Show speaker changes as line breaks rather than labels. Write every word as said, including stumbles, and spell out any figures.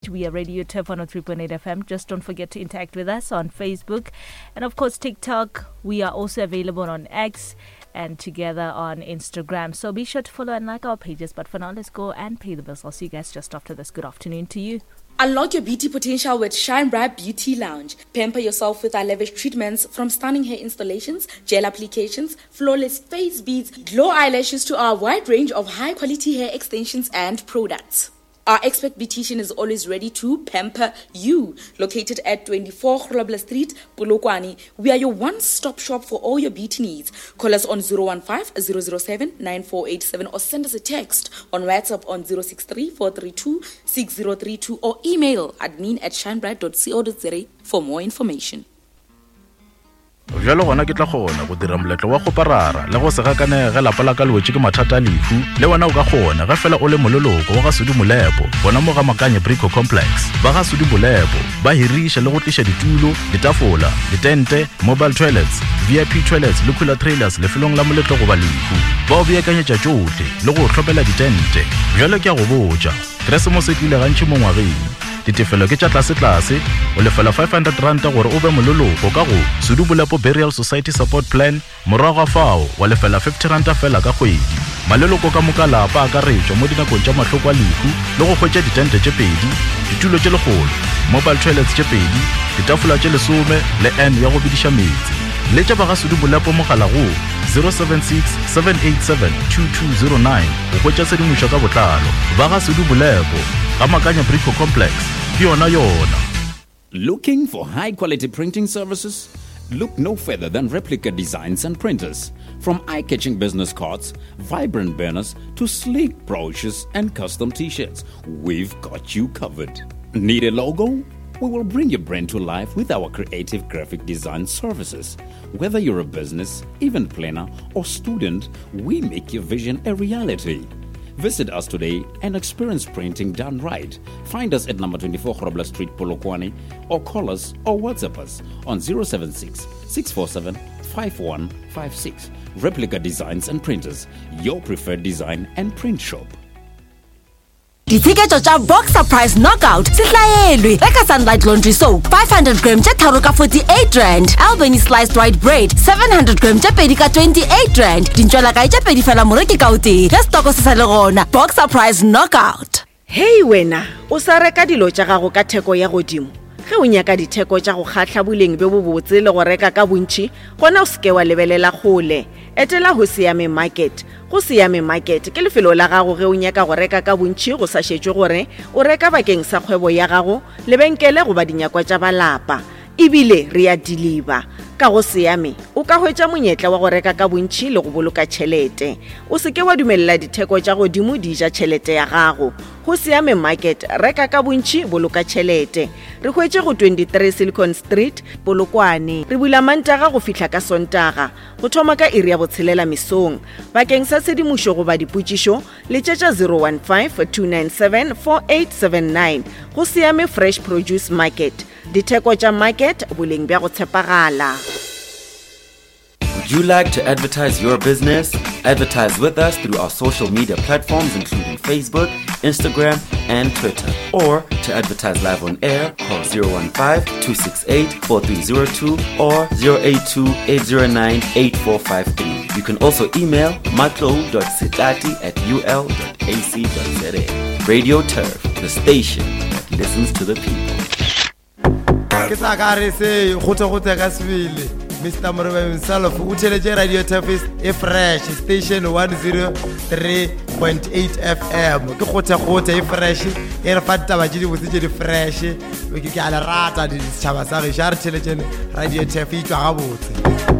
We are Radio Turf one oh three point eight F M. Just don't forget to interact with us on Facebook. And of course, TikTok. We are also available on X and together on Instagram. So be sure to follow and like our pages. But for now, let's go and pay the bills. I'll see you guys just after this. Good afternoon to you.
Unlock your beauty potential with Shine Bright Beauty Lounge. Pamper yourself with our lavish treatments, from stunning hair installations, gel applications, flawless face beads, glow eyelashes to our wide range of high-quality hair extensions and products. Our expert beautician is always ready to pamper you. Located at twenty-four Grobler Street, Polokwane, we are your one-stop shop for all your beauty needs. Call us on zero one five, zero zero seven, nine four eight seven or send us a text on WhatsApp on zero six three, four three two, six zero three two or email admin at shinebright dot co dot za for more information.
Jalo gona ke tla gona go dira moletlo wa go parara le go se gakanege lapa la ka lwetse ke mathata lefu le wena o ka gona ga fela o le mololoko wa ga Sudi Molepo bona mo ga Makanye Brico Complex ba ga Sudi Molepo ba hirisha le go tlisha ditulo ditafola ditente mobile toilets V I P toilets le cooler trailers le felong la moletlo go ba lefu ba o beakanyetsa tsotle le go tlhopela ditente jalo ke a go botsa Christmas e tlile gantši mo ngwageng ditefelo ke tša tlase tlase o lefela five hundred rand gore o be mololoko ka go Sudi Molepo Burial Society Support Plan morago fao wa lefela fifty rand fela ka kgwedi maleloko ka moka lapa ka retšwa mo dinakong tša mahloko a lehu le go hwetša ditente tše pedi ditulo tše legolo mobile toilets tše pedi ditafola tše lesome le n ya go bidiša metsi le tša ba ga Sudi Molepo mogala go zero seven six, seven eight seven, two two zero nine go hwetša sedimošo ka botlalo ba ga Sudi Molepo ga Makanye Brico Complex ke yona yona.
Looking for high-quality printing services? Look no further than Replica Designs and Printers. From eye-catching business cards, vibrant banners, to sleek brochures and custom t-shirts, we've got you covered. Need a logo? We will bring your brand to life with our creative graphic design services. Whether you're a business, event planner, or student, we make your vision a reality. Visit us today and experience printing done right. Find us at number twenty-four Grobler Street, Polokwane, or call us or WhatsApp us on zero seven six, six four seven, five one five six. Replica Designs and Printers, your preferred design and print shop.
Ditiketo tša Boxer Price Knockout sitlaelwe reka Sunlight Laundry Soap five hundred grams tša tharo ka forty-eight rand, Albany Sliced White Bread seven hundred grams tša pedi ka twenty-eight rand, dintšwela ka tša pedi fela moreki ka o tee ge stoko se sa le gona. Boxer Price Knockout.
Hey wena o sa reka dilo tša gago ka theko ya godimo ge o nyaka ditheko tša go kgatla boleng be bo botse le go reka ka bontši gona o seke wa lebelela kgole etela go Siame Market. Go Siame Market ke lefelo la gago ge o nyaka go reka ka bontši go sa šetšwe gore o reka bakeng sa kgwebo ya gago lebenkele go ba dinyakwa tša balapa ebile re a deliver. Ka go Siame o ka hwetša monyetla wa go reka ka bontši le go boloka tšhelete o seke wa dumelela ditheko tša godimo di ja tšhelete ya gago. Go Siame Market reka ka bontši boloka tšhelete re hwetše go twenty-three Silicon Street Polokwane. Re bula Mantaga go fihla ka Sontaga go thoma ka iri ya botshelela mesong. Bakeng sa sedimošo go ba dipotšišo letšetša zero one five, two nine seven, four eight seven nine. Go Siame Fresh Produce Market, ditheko tša market boleng bja go tshepagala.
Would you like to advertise your business? Advertise with us through our social media platforms including Facebook, Instagram, and Twitter. Or to advertise live on air, call zero one five, two six eight, four three zero two or zero eight two, eight zero nine, eight four five three. You can also email matlo dot sitati at u l dot a c dot z a. Radio Turf, the station that listens to the people.
Mister Morebe himself, who tells Radio Turf is a fresh station one oh three point eight F M. Ke khotha khotha e fresh, e re fanta ba jidi botse di fresh. We ke ala rata di tshaba sa re share telejene Radio Turf e tswa ga botse.